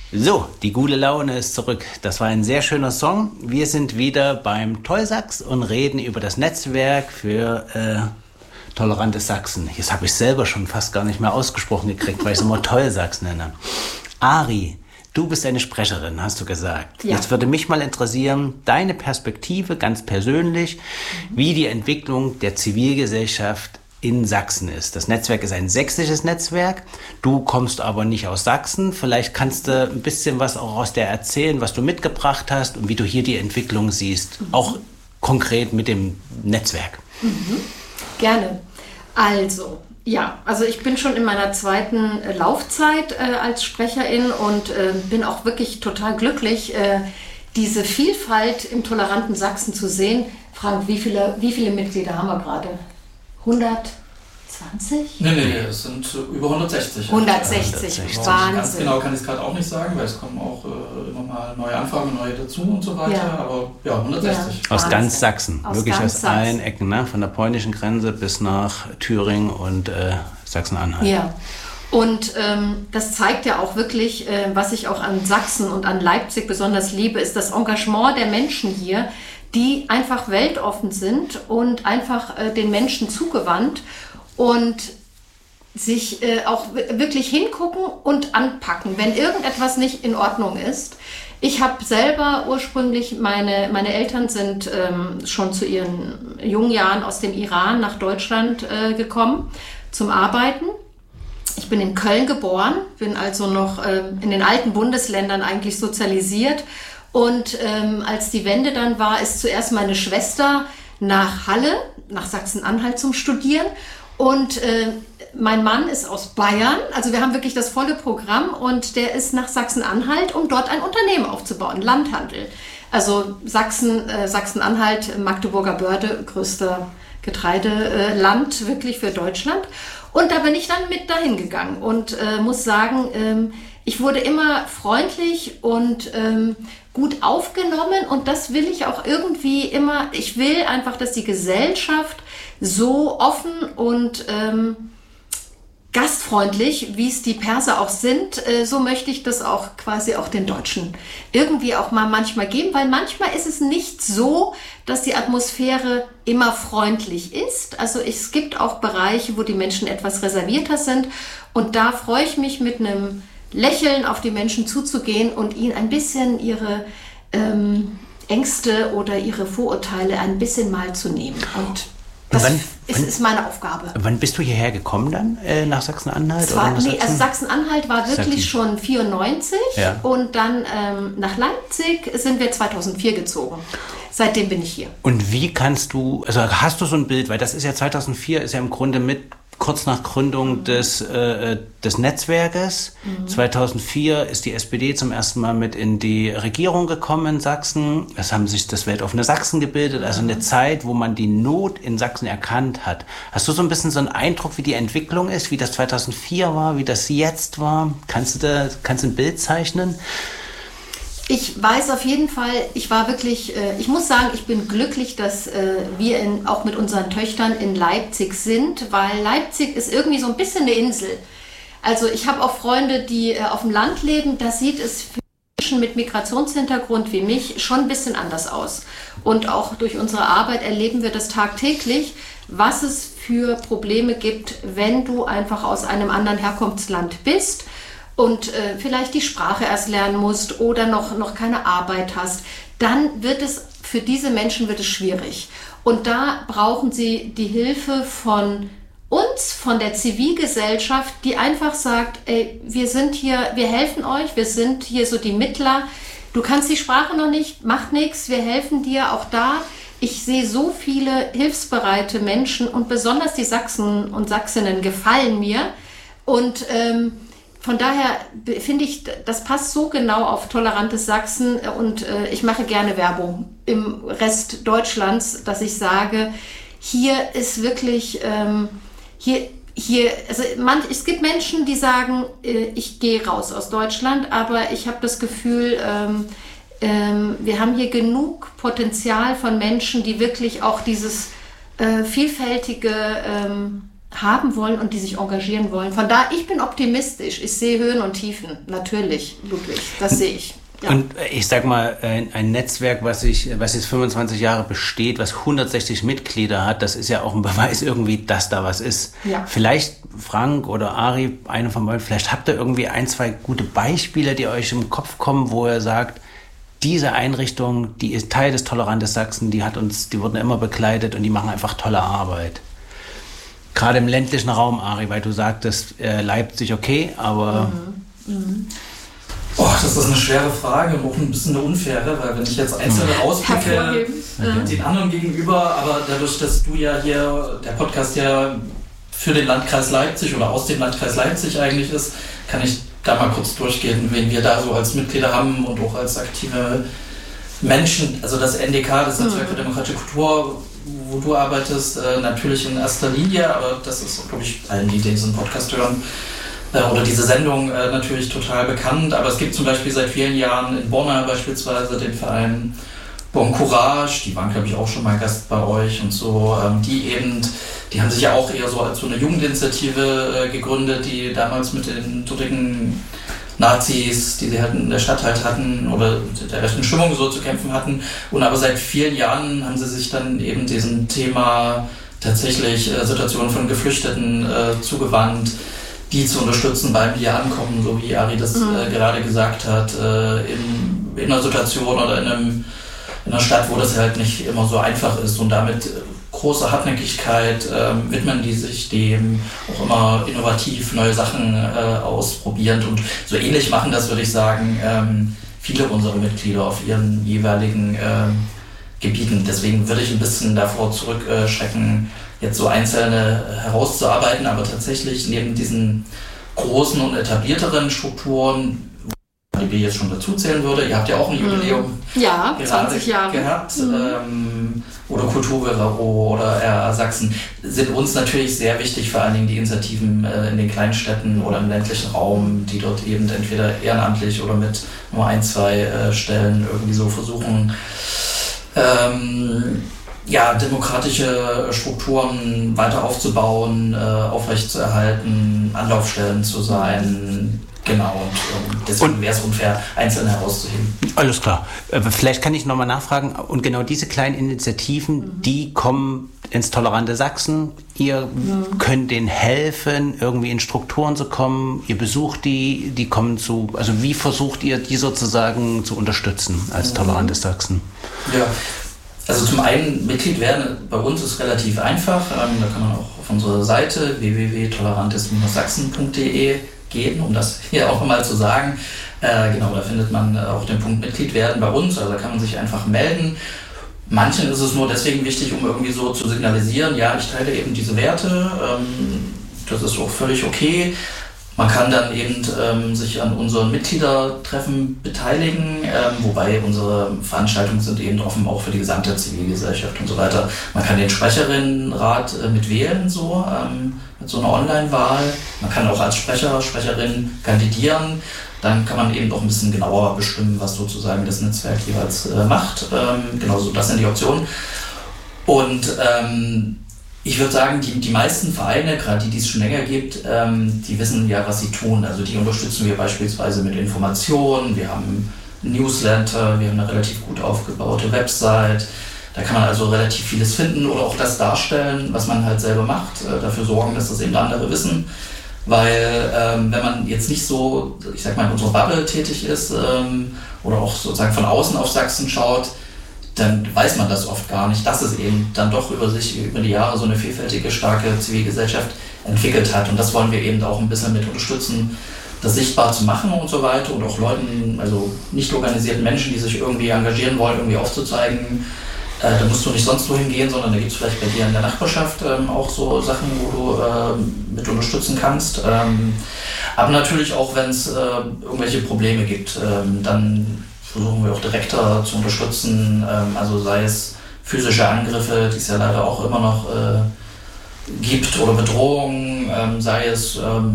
So, die gute Laune ist zurück. Das war ein sehr schöner Song. Wir sind wieder beim Tollsachs und reden über das Netzwerk für tolerantes Sachsen. Jetzt habe ich selber schon fast gar nicht mehr ausgesprochen gekriegt, weil ich es immer Tollsachs nenne. Ari, du bist eine Sprecherin, hast du gesagt. Ja. Jetzt würde mich mal interessieren, deine Perspektive ganz persönlich, wie die Entwicklung der Zivilgesellschaft in Sachsen ist. Das Netzwerk ist ein sächsisches Netzwerk. Du kommst aber nicht aus Sachsen. Vielleicht kannst du ein bisschen was auch aus der erzählen, was du mitgebracht hast und wie du hier die Entwicklung siehst. Auch konkret mit dem Netzwerk. Gerne. Also ich bin schon in meiner zweiten Laufzeit als Sprecherin und bin auch wirklich total glücklich, diese Vielfalt im toleranten Sachsen zu sehen. Frank, wie viele Mitglieder haben wir gerade? 120? Nee, es sind über 160. 160, Wahnsinn. Ganz genau kann ich es gerade auch nicht sagen, weil es kommen auch immer mal neue Anfragen, neue dazu und so weiter. Ja. Aber ja, 160. Ja, aus ganz Sachsen, wirklich aus allen Ecken, ne? Von der polnischen Grenze bis nach Thüringen und Sachsen-Anhalt. Ja. Und das zeigt ja auch wirklich, was ich auch an Sachsen und an Leipzig besonders liebe, ist das Engagement der Menschen hier, die einfach weltoffen sind und einfach den Menschen zugewandt und sich auch wirklich hingucken und anpacken, wenn irgendetwas nicht in Ordnung ist. Ich habe selber ursprünglich, meine Eltern sind schon zu ihren jungen Jahren aus dem Iran nach Deutschland gekommen zum Arbeiten. Ich bin in Köln geboren, bin also noch in den alten Bundesländern eigentlich sozialisiert. Und als die Wende dann war, ist zuerst meine Schwester nach Halle, nach Sachsen-Anhalt zum Studieren. Und mein Mann ist aus Bayern, also wir haben wirklich das volle Programm. Und der ist nach Sachsen-Anhalt, um dort ein Unternehmen aufzubauen, Landhandel. Also Sachsen-Anhalt, Magdeburger Börde, größter Getreideland wirklich für Deutschland. Und da bin ich dann mit dahin gegangen und muss sagen, ich wurde immer freundlich und gut aufgenommen und das will ich auch irgendwie immer. Ich will einfach, dass die Gesellschaft so offen und gastfreundlich, wie es die Perser auch sind, so möchte ich das auch quasi auch den Deutschen irgendwie auch mal manchmal geben, weil manchmal ist es nicht so, dass die Atmosphäre immer freundlich ist. Also es gibt auch Bereiche, wo die Menschen etwas reservierter sind und da freue ich mich mit einem Lächeln auf die Menschen zuzugehen und ihnen ein bisschen ihre Ängste oder ihre Vorurteile ein bisschen mal zu nehmen. Und das ist meine Aufgabe. Wann bist du hierher gekommen dann, nach Sachsen-Anhalt? Also Sachsen-Anhalt war wirklich schon 94 und dann nach Leipzig sind wir 2004 gezogen. Seitdem bin ich hier. Und wie kannst du, also hast du so ein Bild, weil das ist ja 2004, ist ja im Grunde kurz nach Gründung des Netzwerkes. 2004 ist die SPD zum ersten Mal mit in die Regierung gekommen in Sachsen. Es haben sich das weltoffene Sachsen gebildet, also eine Zeit, wo man die Not in Sachsen erkannt hat. Hast du so ein bisschen so einen Eindruck, wie die Entwicklung ist, wie das 2004 war, wie das jetzt war? Kannst du ein Bild zeichnen? Ich weiß auf jeden Fall, ich war wirklich, ich muss sagen, ich bin glücklich, dass wir auch mit unseren Töchtern in Leipzig sind, weil Leipzig ist irgendwie so ein bisschen eine Insel. Also ich habe auch Freunde, die auf dem Land leben, da sieht es für Menschen mit Migrationshintergrund wie mich schon ein bisschen anders aus. Und auch durch unsere Arbeit erleben wir das tagtäglich, was es für Probleme gibt, wenn du einfach aus einem anderen Herkunftsland bist und vielleicht die Sprache erst lernen musst oder noch keine Arbeit hast, dann wird es für diese Menschen schwierig. Und da brauchen sie die Hilfe von uns, von der Zivilgesellschaft, die einfach sagt, ey, wir sind hier, wir helfen euch, wir sind hier so die Mittler. Du kannst die Sprache noch nicht, macht nichts, wir helfen dir auch da. Ich sehe so viele hilfsbereite Menschen und besonders die Sachsen und Sachsinnen gefallen mir. Und von daher finde ich, das passt so genau auf tolerantes Sachsen und ich mache gerne Werbung im Rest Deutschlands, dass ich sage, hier ist wirklich, es gibt Menschen, die sagen, ich gehe raus aus Deutschland, aber ich habe das Gefühl, wir haben hier genug Potenzial von Menschen, die wirklich auch dieses vielfältige haben wollen und die sich engagieren wollen. Von daher, ich bin optimistisch. Ich sehe Höhen und Tiefen. Natürlich, Ludwig, das sehe ich. Ja. Und ich sag mal, ein Netzwerk, was jetzt 25 Jahre besteht, was 160 Mitglieder hat, das ist ja auch ein Beweis irgendwie, dass da was ist. Ja. Vielleicht Frank oder Ari, einer von euch, vielleicht habt ihr irgendwie 1, 2 gute Beispiele, die euch im Kopf kommen, wo ihr sagt, diese Einrichtung, die ist Teil des Tolerantes Sachsen, die wurden immer begleitet und die machen einfach tolle Arbeit. Gerade im ländlichen Raum, Ari, weil du sagtest, Leipzig okay, aber... Boah, das ist eine schwere Frage und auch ein bisschen eine unfaire, weil wenn ich jetzt einzelne rauspicke, den anderen gegenüber, aber dadurch, dass du ja hier, der Podcast ja für den Landkreis Leipzig oder aus dem Landkreis Leipzig eigentlich ist, kann ich da mal kurz durchgehen, wen wir da so als Mitglieder haben und auch als aktive Menschen. Also das NDK, das Netzwerk für demokratische Kultur, wo du arbeitest, natürlich in erster Linie, aber das ist, glaube ich, allen, die diesen Podcast hören, oder diese Sendung natürlich total bekannt, aber es gibt zum Beispiel seit vielen Jahren in Borna beispielsweise den Verein Bon Courage, die waren glaube ich auch schon mal Gast bei euch und so, die haben sich ja auch eher so als so eine Jugendinitiative gegründet, die damals mit den dortigen Nazis, die sie halt in der Stadt halt hatten oder der rechten Stimmung so zu kämpfen hatten, und aber seit vielen Jahren haben sie sich dann eben diesem Thema tatsächlich Situationen von Geflüchteten zugewandt, die zu unterstützen beim Wiederankommen, so wie Ari das gerade gesagt hat, in einer Situation oder in einer Stadt, wo das halt nicht immer so einfach ist, und damit große Hartnäckigkeit widmen die sich dem, auch immer innovativ neue Sachen ausprobierend, und so ähnlich machen das, würde ich sagen, viele unserer Mitglieder auf ihren jeweiligen Gebieten. Deswegen würde ich ein bisschen davor zurückschrecken, jetzt so einzelne herauszuarbeiten, aber tatsächlich neben diesen großen und etablierteren Strukturen, die wir jetzt schon dazu zählen würde, ihr habt ja auch ein Jubiläum 20 Jahre gehabt, oder Kulturbüro oder RA Sachsen, sind uns natürlich sehr wichtig, vor allen Dingen die Initiativen in den Kleinstädten oder im ländlichen Raum, die dort eben entweder ehrenamtlich oder mit nur 1, 2 Stellen irgendwie so versuchen, demokratische Strukturen weiter aufzubauen, aufrechtzuerhalten, Anlaufstellen zu sein. Genau, und deswegen wäre es unfair, einzelne herauszuheben. Alles klar. Vielleicht kann ich nochmal nachfragen. Und genau diese kleinen Initiativen, die kommen ins tolerante Sachsen. Ihr könnt denen helfen, irgendwie in Strukturen zu kommen. Ihr besucht die kommen also wie versucht ihr, die sozusagen zu unterstützen als tolerantes Sachsen? Ja. Also zum einen, Mitglied werden bei uns ist relativ einfach. Da kann man auch auf unsere Seite www.tolerantes-sachsen.de gehen, um das hier auch mal zu sagen. Genau, da findet man auch den Punkt Mitglied werden bei uns, also da kann man sich einfach melden. Manchen ist es nur deswegen wichtig, um irgendwie so zu signalisieren, ja, ich teile eben diese Werte, das ist auch völlig okay. Man kann dann eben sich an unseren Mitgliedertreffen beteiligen, wobei unsere Veranstaltungen sind eben offen auch für die gesamte Zivilgesellschaft und so weiter. Man kann den Sprecherinnenrat mitwählen, mit so einer Online-Wahl. Man kann auch als Sprecherin kandidieren. Dann kann man eben auch ein bisschen genauer bestimmen, was sozusagen das Netzwerk jeweils macht. Genauso, das sind die Optionen. Und ich würde sagen, die meisten Vereine, gerade die es schon länger gibt, die wissen ja, was sie tun. Also die unterstützen wir beispielsweise mit Informationen. Wir haben ein Newsletter, wir haben eine relativ gut aufgebaute Website. Da kann man also relativ vieles finden oder auch das darstellen, was man halt selber macht. Dafür sorgen, dass das eben andere wissen. Weil wenn man jetzt nicht so, ich sag mal, in unserer Bubble tätig ist oder auch sozusagen von außen auf Sachsen schaut, dann weiß man das oft gar nicht, dass es eben dann doch über die Jahre so eine vielfältige, starke Zivilgesellschaft entwickelt hat. Und das wollen wir eben auch ein bisschen mit unterstützen, das sichtbar zu machen und so weiter, und auch Leuten, also nicht organisierten Menschen, die sich irgendwie engagieren wollen, irgendwie aufzuzeigen. Da musst du nicht sonst wohin gehen, sondern da gibt es vielleicht bei dir in der Nachbarschaft auch so Sachen, wo du mit unterstützen kannst. Aber natürlich auch, wenn es irgendwelche Probleme gibt, dann versuchen wir auch direkter zu unterstützen, also sei es physische Angriffe, die es ja leider auch immer noch gibt, oder Bedrohungen, sei es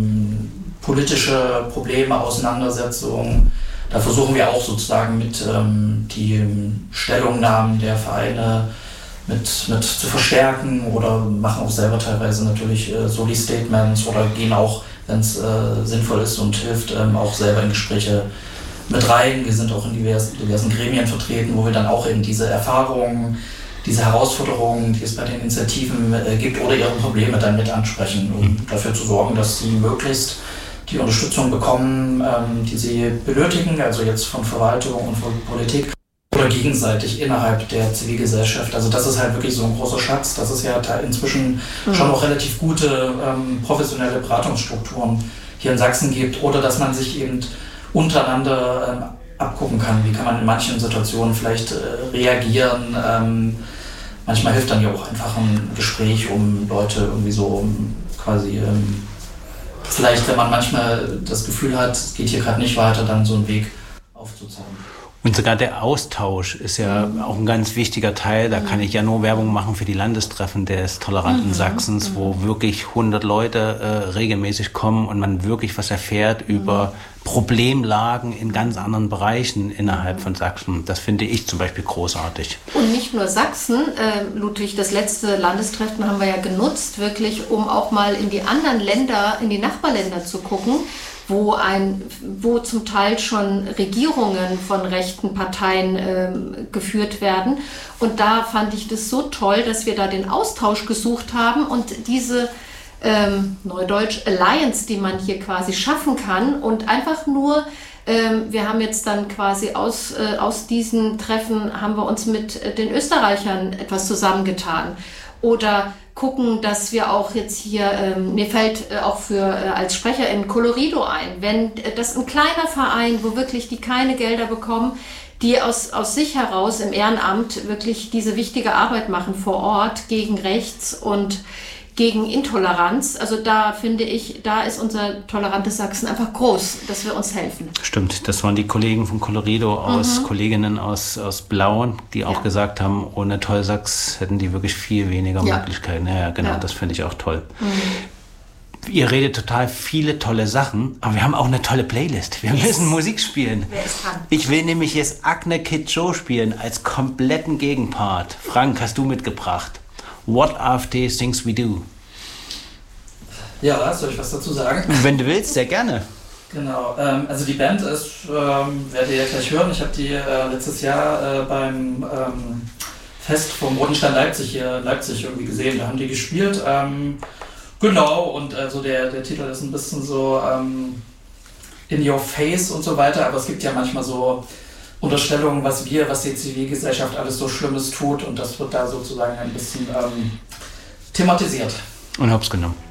politische Probleme, Auseinandersetzungen. Da versuchen wir auch sozusagen mit die Stellungnahmen der Vereine zu verstärken oder machen auch selber teilweise natürlich Soli-Statements oder gehen auch, wenn es sinnvoll ist und hilft, auch selber in Gespräche mit rein. Wir sind auch in diversen Gremien vertreten, wo wir dann auch eben diese Erfahrungen, diese Herausforderungen, die es bei den Initiativen gibt oder ihre Probleme dann mit ansprechen, um dafür zu sorgen, dass sie möglichst die Unterstützung bekommen, die sie benötigen, also jetzt von Verwaltung und von Politik oder gegenseitig innerhalb der Zivilgesellschaft. Also das ist halt wirklich so ein großer Schatz, dass es ja inzwischen schon auch relativ gute professionelle Beratungsstrukturen hier in Sachsen gibt oder dass man sich eben untereinander abgucken kann, wie kann man in manchen Situationen vielleicht reagieren. Manchmal hilft dann ja auch einfach ein Gespräch, um Leute irgendwie so quasi, vielleicht wenn man manchmal das Gefühl hat, es geht hier gerade nicht weiter, dann so einen Weg aufzuzeigen. Und sogar der Austausch ist ja auch ein ganz wichtiger Teil. Da kann ich ja nur Werbung machen für die Landestreffen des toleranten Sachsens, wo wirklich 100 Leute regelmäßig kommen und man wirklich was erfährt über Problemlagen in ganz anderen Bereichen innerhalb von Sachsen. Das finde ich zum Beispiel großartig. Und nicht nur Sachsen, Ludwig, das letzte Landestreffen haben wir ja genutzt, wirklich, um auch mal in die anderen Länder, in die Nachbarländer zu gucken, wo zum Teil schon Regierungen von rechten Parteien geführt werden. Und da fand ich das so toll, dass wir da den Austausch gesucht haben und diese Neudeutsch Alliance, die man hier quasi schaffen kann und einfach nur, wir haben jetzt dann quasi aus diesen Treffen haben wir uns mit den Österreichern etwas zusammengetan oder gucken, dass wir auch jetzt hier, mir fällt auch als Sprecher in Colorido ein, wenn das ein kleiner Verein, wo wirklich die keine Gelder bekommen, die aus sich heraus im Ehrenamt wirklich diese wichtige Arbeit machen vor Ort gegen Rechts und gegen Intoleranz. Also da finde ich, da ist unser tolerantes Sachsen einfach groß, dass wir uns helfen. Stimmt, das waren die Kollegen von Colorido Kolleginnen aus Blau, die auch gesagt haben, ohne Tollsachs hätten die wirklich viel weniger Möglichkeiten. Ja, genau, das finde ich auch toll. Ihr redet total viele tolle Sachen, aber wir haben auch eine tolle Playlist. Wir müssen Musik spielen. Wer ist dran? Ich will nämlich jetzt Agne Kid Joe spielen als kompletten Gegenpart. Frank, hast du mitgebracht? What After Things We Do. Ja, soll ich was dazu sagen? Wenn du willst, sehr gerne. Genau, also die Band ist, werdet ihr ja gleich hören, ich habe die letztes Jahr beim Fest vom Rotenstein Leipzig hier in Leipzig irgendwie gesehen, da haben die gespielt. Genau, und also der Titel ist ein bisschen so in your face und so weiter, aber es gibt ja manchmal so Unterstellungen, was die Zivilgesellschaft alles so Schlimmes tut und das wird da sozusagen ein bisschen thematisiert. Und hab's genommen.